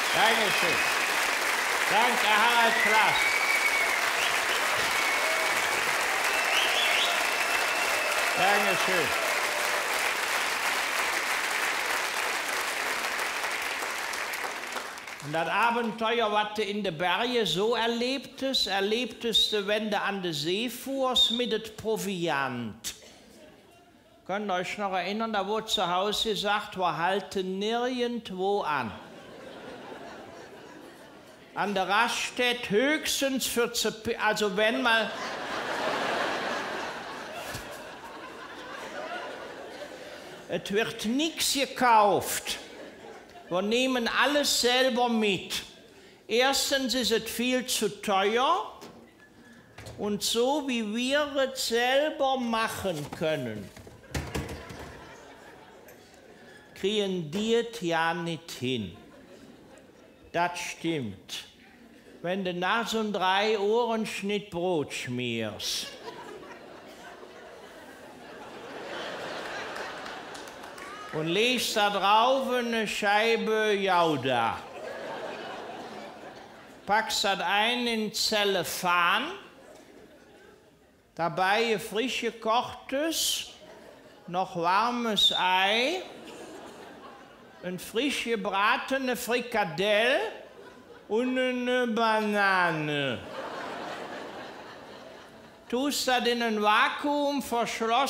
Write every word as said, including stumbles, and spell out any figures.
Dankeschön. Danke, Harald Klaas. Dankeschön. Und das Abenteuer, was du in den Bergen so erlebtest, erlebtest du, wenn du an der See fuhrst mit dem Proviant. Könnt ihr euch noch erinnern, da wurde zu Hause gesagt, wir halten nirgendwo an. An der Raststätte höchstens für, also wenn mal... Es wird nichts gekauft. Wir nehmen alles selber mit. Erstens ist es viel zu teuer und so wie wir es selber machen können, kriegen die es ja nicht hin. Das stimmt. Wenn du nach so einem drei Ohren Schnitt Brot schmierst, und legst da drauf eine Scheibe Gouda. Packst das ein in Zellophan, dabei ein frisch gekochtes, noch warmes Ei, ein frisch gebratene Frikadelle und eine Banane. Tust das in ein Vakuum verschlossen.